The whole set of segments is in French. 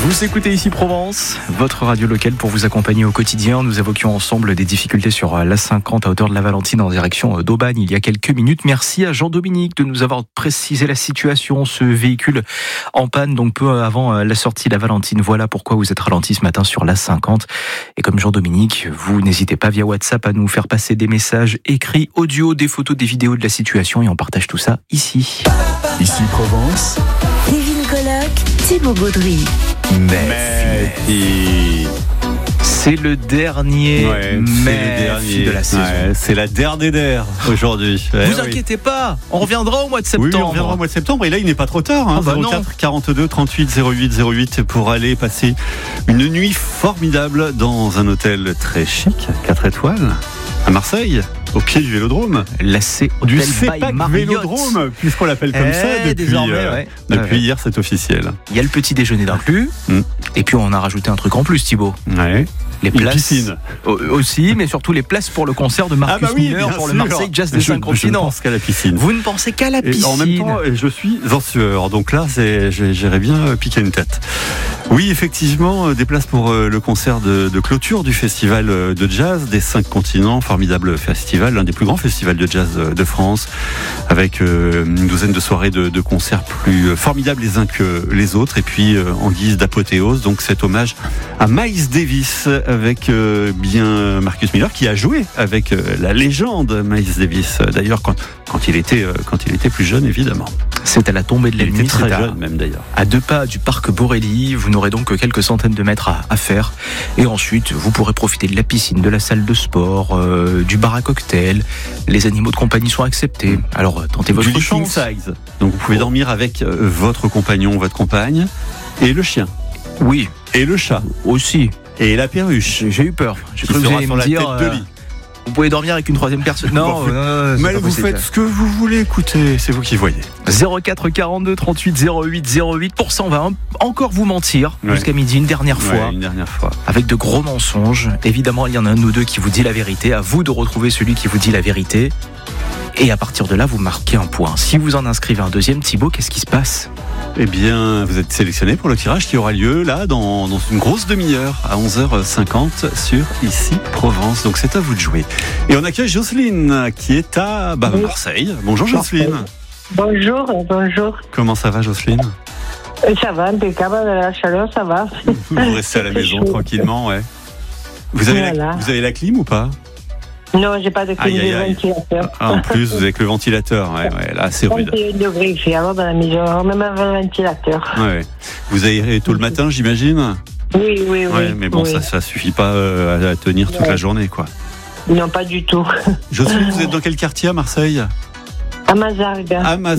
Vous écoutez ici Provence, votre radio locale pour vous accompagner au quotidien. Nous évoquions ensemble des difficultés sur l'A50 à hauteur de la Valentine en direction d'Aubagne il y a quelques minutes. Merci à Jean-Dominique de nous avoir précisé la situation. Ce véhicule en panne donc peu avant la sortie de la Valentine. Voilà pourquoi vous êtes ralenti ce matin sur l'A50. Et comme Jean-Dominique, vous n'hésitez pas via WhatsApp à nous faire passer des messages écrits, audio, des photos, des vidéos de la situation et on partage tout ça ici. Ici Provence. Kevin Coloc, Thibaut Gaudry. Merci. C'est le dernier Messi de la saison. C'est la dernière aujourd'hui. Vous inquiétez pas, on reviendra au mois de septembre. Oui, on reviendra au mois de septembre et là il n'est pas trop tard. 04 42 38 08 08 pour aller passer une nuit formidable dans un hôtel très chic, 4 étoiles, à Marseille. Au pied du Vélodrome. L'AC du CEPAC Vélodrome, puisqu'on l'appelle comme ça depuis hier, c'est officiel. Il y a le petit déjeuner d'inclus, et puis on a rajouté un truc en plus, Thibaut. Ouais. Les places piscine. Aussi, mais surtout les places pour le concert de Marcus Miller pour le Marseille Jazz des 5 continents. Je ne pense qu'à la piscine. Vous ne pensez qu'à la piscine. En même temps, je suis en sueur, donc là, j'irais bien piquer une tête. Oui, effectivement, des places pour le concert de clôture du festival de jazz des 5 continents, formidable festival, l'un des plus grands festivals de jazz de France, avec une douzaine de soirées de concerts plus formidables les uns que les autres, et puis en guise d'apothéose, donc cet hommage à Miles Davis, avec bien Marcus Miller qui a joué avec la légende Miles Davis, d'ailleurs quand il était plus jeune évidemment. C'est à la tombée de la nuit, il était très jeune même d'ailleurs. À 2 pas du parc Borelli, vous n'aurez donc que quelques centaines de mètres à faire et ensuite vous pourrez profiter de la piscine, de la salle de sport, du bar à cocktail. Les animaux de compagnie sont acceptés, alors tentez votre chance. Size. Donc vous pouvez dormir avec votre compagnon, votre compagne et le chien. Oui. Et le chat aussi. Et la perruche. J'ai eu peur. J'ai cru que vous alliez me dire vous pouvez dormir avec une troisième personne. Non, mais vous faites ce que vous voulez, écoutez, c'est vous qui voyez. 04 42 38 08 08. Pour ça, on va encore vous mentir jusqu'à midi une dernière fois. Une dernière fois. Avec de gros mensonges. Évidemment, il y en a un ou deux qui vous dit la vérité. À vous de retrouver celui qui vous dit la vérité. Et à partir de là, vous marquez un point. Si vous en inscrivez un deuxième, Thibaut, qu'est-ce qui se passe ? Eh bien, vous êtes sélectionné pour le tirage qui aura lieu là dans une grosse demi-heure à 11h50 sur Ici Provence. Donc c'est à vous de jouer. Et on accueille Jocelyne qui est à Marseille. Bonjour Jocelyne. Bonjour. Comment ça va Jocelyne ? Ça va, impeccable, la chaleur, ça va. Vous restez à la maison tranquillement, ouais. Vous avez la clim ou pas ? Non, j'ai pas de clim de ventilateur. En plus, vous avez que le ventilateur, là c'est rude. 21 degrés, il fait alors dans la maison, même avec le ventilateur. Ouais. Vous aérez tôt le matin, j'imagine ? Oui. Ouais, mais bon, ça suffit pas à tenir toute la journée, quoi. Non, pas du tout. Jocelyne, vous êtes dans quel quartier à Marseille ? À Mazargues.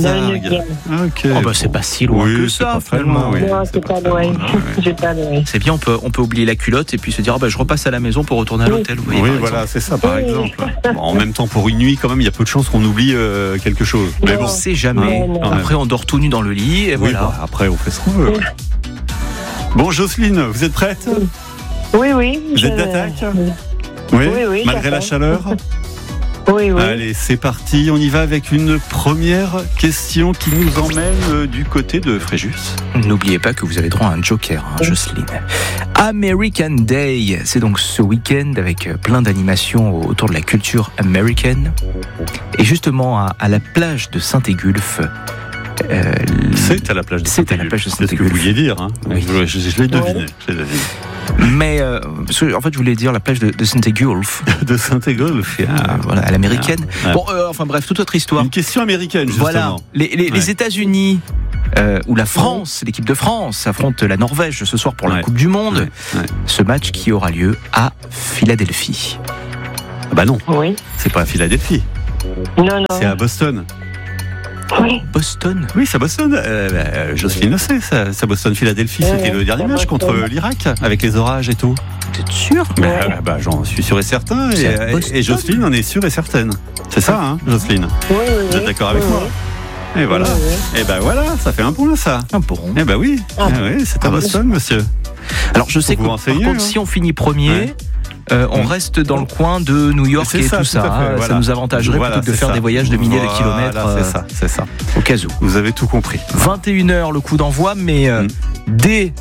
Ok. C'est pas si loin que ça, finalement. Non, c'est pas loin. C'est bien, on peut oublier la culotte et puis se dire je repasse à la maison pour retourner à l'hôtel. Oui, voilà, c'est ça, par exemple. Bon, en même temps, pour une nuit, quand même, il y a peu de chances qu'on oublie quelque chose. Mais bon, on sait jamais. Après, on dort tout nu dans le lit et voilà. Après, on fait ce qu'on veut. Bon, Jocelyne, vous êtes prête ? Oui. Vous êtes d'attaque ? Oui, malgré la chaleur ? Oui. Allez, c'est parti. On y va avec une première question qui nous emmène du côté de Fréjus. N'oubliez pas que vous avez droit à un joker, Jocelyne. American Day, c'est donc ce week-end avec plein d'animations autour de la culture américaine. Et justement, à la plage de Saint-Égulphe. C'est à la plage de Saint-Égulphe. C'est ce que vous vouliez dire. Oui. Je l'ai deviné. Mais en fait, je voulais dire la plage de Saint-Égulphe. De Saint-Égulphe, voilà, à l'américaine. Bon, enfin bref, toute autre histoire. Une question américaine, justement. Voilà, les États-Unis où la France, l'équipe de France, affronte la Norvège ce soir pour la Coupe du Monde. Ce match qui aura lieu à Philadelphie. Bah non. Oui. C'est pas à Philadelphie. Non. C'est à Boston. Oui. Boston ? Oui, c'est à Boston. Jocelyne le sait, c'est à Boston-Philadelphie. C'était le dernier match contre l'Irak, avec les orages et tout. Vous êtes sûr ? J'en suis sûr et certain. Et Jocelyne en est sûre et certaine. C'est ça, Jocelyne ? Oui. Vous êtes d'accord avec moi ? Et voilà. Et ben voilà, ça fait un point, ça. Un point. Eh ben oui. C'est à Boston, monsieur. Alors, je sais que par contre, si on finit premier... on reste dans le coin de New York et tout ça. Ça nous avantagerait plutôt que de faire des voyages de milliers de kilomètres. C'est ça. Au cas où. Vous avez tout compris. 21h le coup d'envoi, mais dès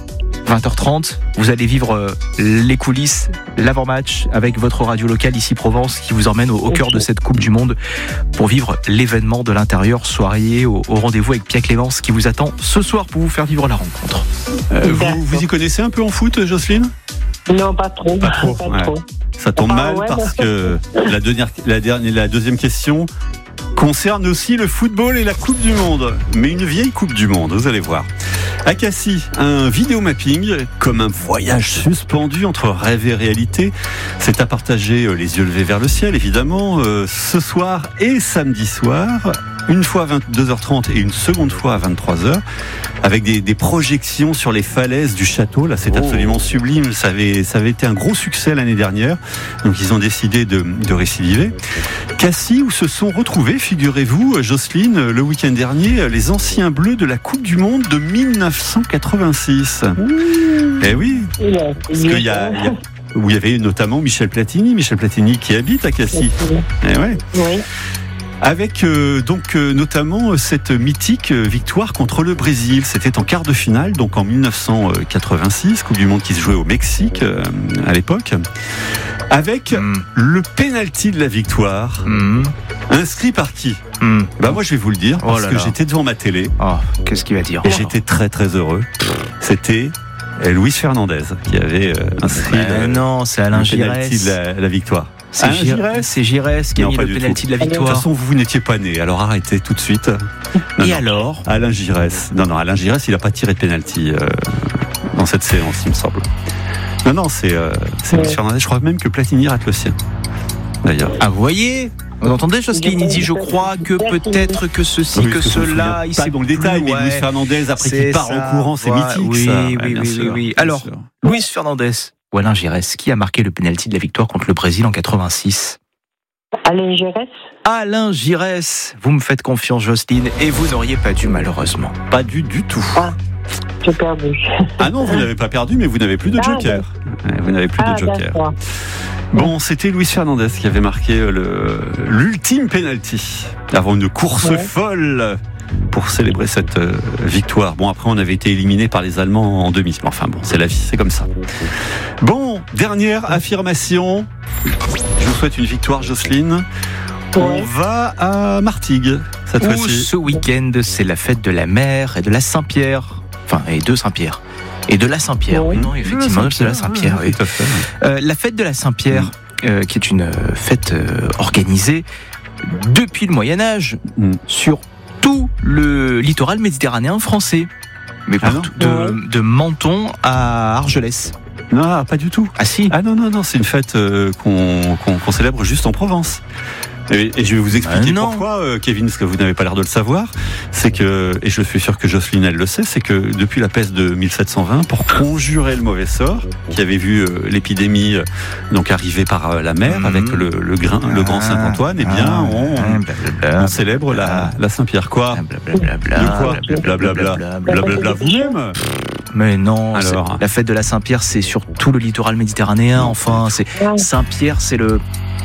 20h30, vous allez vivre les coulisses, l'avant-match avec votre radio locale ici Provence qui vous emmène au cœur de cette Coupe du Monde pour vivre l'événement de l'intérieur, soirée au rendez-vous avec Pierre Clémence qui vous attend ce soir pour vous faire vivre la rencontre. Vous y connaissez un peu en foot, Jocelyne ? Non, pas trop. Pas trop. Ça tombe mal parce que la deuxième question concerne aussi le football et la Coupe du Monde, mais une vieille Coupe du Monde, vous allez voir. À Cassis, un vidéomapping, comme un voyage suspendu entre rêve et réalité, c'est à partager les yeux levés vers le ciel, évidemment, ce soir et samedi soir, une fois à 22h30 et une seconde fois à 23h, avec des projections sur les falaises du château. Là, c'est absolument sublime. Ça avait été un gros succès l'année dernière, donc ils ont décidé de récidiver. Cassis, où se sont retrouvés, figurez-vous, Jocelyne, le week-end dernier, les anciens Bleus de la Coupe du Monde de 1986. Eh oui, parce qu'il y a où il y avait notamment Michel Platini qui habite à Cassis. Eh ouais. Oui. Avec notamment cette mythique victoire contre le Brésil. C'était en quart de finale, donc en 1986, Coupe du Monde qui se jouait au Mexique à l'époque. Avec le penalty de la victoire, inscrit par qui ? Moi je vais vous le dire, parce que j'étais devant ma télé. Oh, qu'est-ce qu'il va dire ? Et j'étais très très heureux. C'était Luis Fernandez qui avait inscrit c'est Alain Giresse. Le penalty de la victoire. C'est Giresse qui a mis le pénalty de la victoire. De toute façon, vous n'étiez pas né, alors arrêtez tout de suite. Alors Alain Giresse. Non, Alain Giresse, il n'a pas tiré de pénalty dans cette séance, il me semble. Non, c'est Luis Fernandez. Je crois même que Platini rate le sien, d'ailleurs. Ah, vous voyez ? Vous entendez, Jocelyne ? Il dit, je crois que peut-être que ceci, que cela. Il pas dans le détail, mais Luis Fernandez, après qu'il part en courant, c'est mythique. Oui. Alors, Luis Fernandez ou Alain Giresse, qui a marqué le pénalty de la victoire contre le Brésil en 86 ? Alain Giresse. Alain Giresse. Vous me faites confiance, Jocelyne, et vous n'auriez pas dû, malheureusement. Pas du tout. J'ai perdu. Ah non, vous n'avez pas perdu, mais vous n'avez plus de joker. Vous n'avez plus de joker. D'accord. Bon, c'était Luis Fernandez qui avait marqué l'ultime penalty avant une course folle pour célébrer cette victoire. Bon, après, on avait été éliminé par les Allemands en demi. Enfin bon, c'est la vie, c'est comme ça. Bon, dernière affirmation. Je vous souhaite une victoire, Jocelyne. On va à Martigues, cette fois-ci. Ce week-end, c'est la fête de la mer et de la Saint-Pierre. Enfin, et de Saint-Pierre. Et de la Saint-Pierre, oui, non, effectivement, c'est la Saint-Pierre. Oui. Tout à fait. La fête de la Saint-Pierre, qui est une fête organisée depuis le Moyen-Âge sur tout le littoral méditerranéen français. Mais de Menton à Argelès. Non, pas du tout. Ah si. Ah non, c'est une fête qu'on célèbre juste en Provence. Et je vais vous expliquer pourquoi, Kevin, parce que vous n'avez pas l'air de le savoir. C'est que, et je suis sûr que Jocelyne, elle le sait, c'est que depuis la peste de 1720, pour conjurer le mauvais sort, qui avait vu l'épidémie donc arriver par la mer avec le grand Saint-Antoine, eh bien, on célèbre la Saint-Pierre. Quoi ? Blablabla vous-même ? Mais non, alors, la fête de la Saint-Pierre, c'est sur tout le littoral méditerranéen. Enfin, c'est Saint-Pierre, c'est le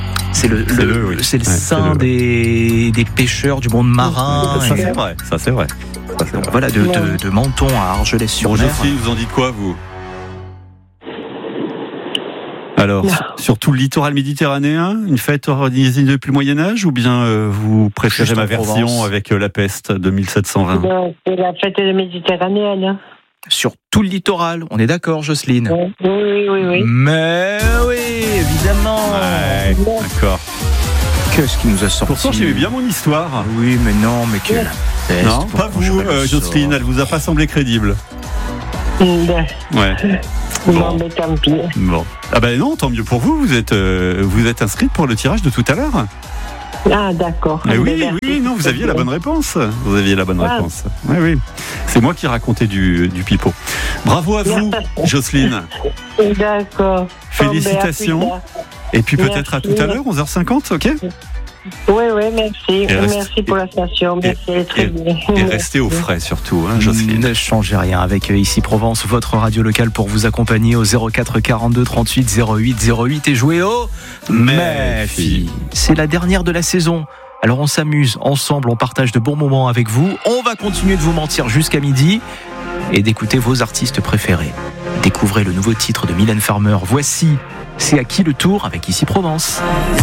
saint des pêcheurs du monde marin. Ça c'est vrai. Voilà, de Menton à Argelès-sur-Mer. Bon, Jocelyne, vous en dites quoi, vous ? Alors, sur tout le littoral méditerranéen, une fête organisée depuis le Moyen-Âge, ou bien vous préférez ma version avec la peste de 1720 ? C'est la fête méditerranéenne. Sur tout le littoral, on est d'accord, Jocelyne ? Oui. Mais oui, évidemment. Ouais, d'accord. Qu'est-ce qui nous a sorti ? Pourtant, j'aimais bien mon histoire. Oui, mais non, mais quelle peste. Non, pas vous, Jocelyne, elle vous a pas semblé crédible. Ouais. Bon. Mais tant pis. Bon. Ah ben non, tant mieux pour vous. Vous êtes inscrite pour le tirage de tout à l'heure. Ah d'accord. Oui, non, vous aviez la bonne réponse. réponse. Oui. C'est moi qui racontais du pipeau. Bravo à vous, Jocelyne. D'accord. Félicitations. Et puis peut-être à tout à l'heure, 11h50, ok ? Oui, merci. Merci pour la station. Merci, très bien. Et restez au frais surtout, Jocelyne. Ne changez rien avec Ici Provence, votre radio locale pour vous accompagner au 04 42 38 08 08 et jouer au Méfi. C'est la dernière de la saison. Alors on s'amuse ensemble, on partage de bons moments avec vous. On va continuer de vous mentir jusqu'à midi. et d'écouter vos artistes préférés. Découvrez le nouveau titre de Mylène Farmer. Voici C'est à qui le tour avec Ici Provence.